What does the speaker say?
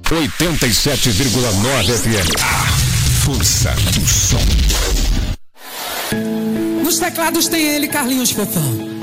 87,9 FM. A força do som. Nos teclados tem ele, Carlinhos Pepão.